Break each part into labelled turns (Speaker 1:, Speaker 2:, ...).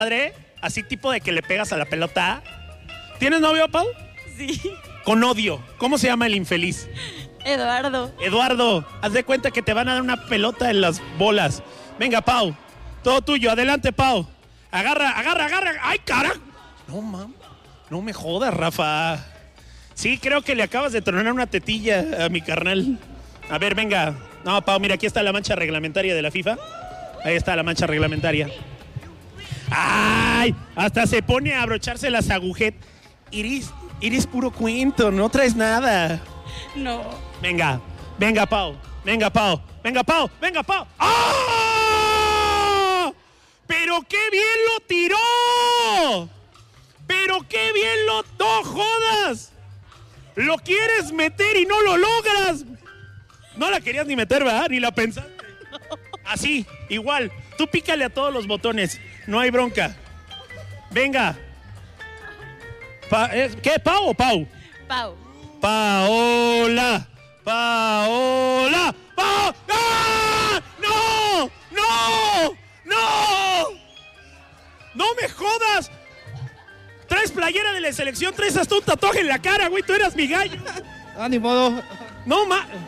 Speaker 1: padre, así tipo de que le pegas a la pelota. ¿Tienes novio, Pau?
Speaker 2: Sí.
Speaker 1: Con odio. ¿Cómo se llama el infeliz?
Speaker 2: Eduardo.
Speaker 1: Eduardo, haz de cuenta que te van a dar una pelota en las bolas. Venga, Pau, todo tuyo. Adelante, Pau. Agarra. ¡Ay, carajo! No, mam. No me jodas, Rafa. Sí, creo que le acabas de tronar una tetilla a mi carnal. A ver, venga. No, Pau, mira, aquí está la mancha reglamentaria de la FIFA. Ahí está la mancha reglamentaria. ¡Ay! Hasta se pone a abrocharse las agujetas. Iris puro cuento, no traes nada.
Speaker 2: No.
Speaker 1: Venga, Pau. Venga, Pau. ¡Ah! ¡Pero qué bien lo tiró! ¡No jodas! Lo quieres meter y no lo logras. No la querías ni meter, ¿verdad? Ni la pensaste. Así, igual. Tú pícale a todos los botones. No hay bronca. Venga. ¿Qué? ¿Pau o Pau?
Speaker 2: Pau.
Speaker 1: Paola. ¡Ah! ¡No! ¡No me jodas! Traes playera de la selección, traes hasta un tatuaje en la cara, güey. Tú eras mi gallo.
Speaker 3: Ni modo.
Speaker 1: ¡No!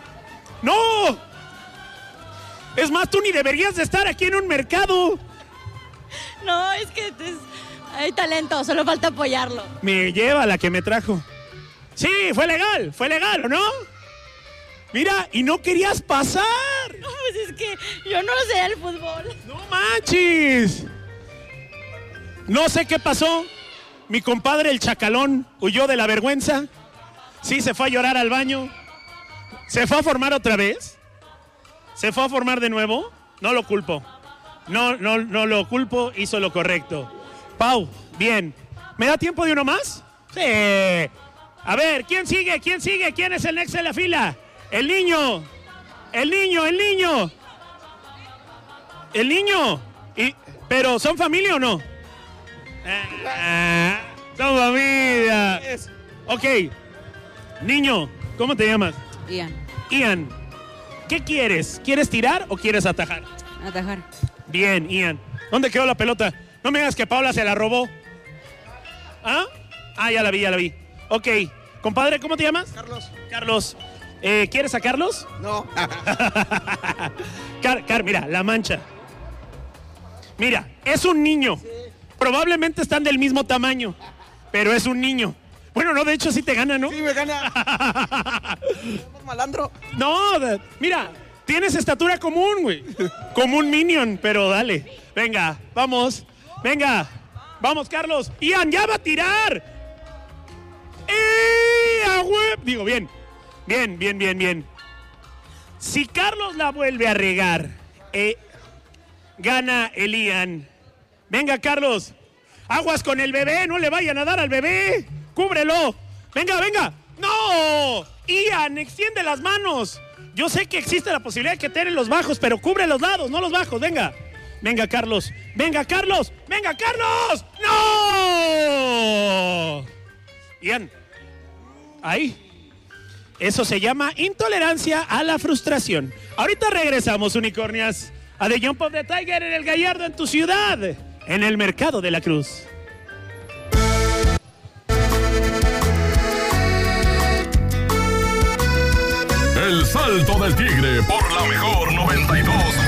Speaker 1: Es más, tú ni deberías de estar aquí en un mercado.
Speaker 2: No, es que hay talento, solo falta apoyarlo.
Speaker 1: Me lleva la que me trajo. Sí, fue legal, ¿o no? Mira, y no querías pasar.
Speaker 2: No, pues es que yo no sé el fútbol.
Speaker 1: ¡No manches! No sé qué pasó. Mi compadre, el chacalón, huyó de la vergüenza. Sí, se fue a llorar al baño. ¿Se fue a formar otra vez? ¿Se fue a formar de nuevo? No lo culpo. No lo culpo, hizo lo correcto. Pau, bien. ¿Me da tiempo de uno más? Sí. A ver, ¿quién sigue? ¿Quién es el next de la fila? El niño. ¿Pero son familia o no? Son familia. Ok. Niño, ¿cómo te llamas? Ian. ¿Qué quieres? ¿Quieres tirar o quieres atajar?
Speaker 2: Atajar.
Speaker 1: Bien, Ian. ¿Dónde quedó la pelota? No me digas que Paula se la robó. ¿Ah? Ya la vi. Ok. Compadre, ¿cómo te llamas? Carlos. ¿Quieres a Carlos?
Speaker 3: No.
Speaker 1: Mira, la mancha. Mira, es un niño. Sí. Probablemente están del mismo tamaño, pero es un niño. Bueno, no, de hecho sí te gana, ¿no?
Speaker 3: Sí, me gana. Malandro.
Speaker 1: No, mira, tienes estatura común, güey. Como un minion, pero dale. Venga, vamos. Vamos, Carlos. Ian, ya va a tirar. Digo, bien. Si Carlos la vuelve a regar, gana el Ian. Venga, Carlos. Aguas con el bebé, no le vayan a dar al bebé. Cúbrelo. Venga. ¡No! Ian, extiende las manos. Yo sé que existe la posibilidad de que te den los bajos, pero cubre los lados, no los bajos. Venga, Carlos. ¡No! Ian. Ahí. Eso se llama intolerancia a la frustración. Ahorita regresamos, unicornias, a The Jump of the Tiger en el Gallardo, en tu ciudad, en el Mercado de la Cruz.
Speaker 4: El Salto del Tigre por la mejor 92.5.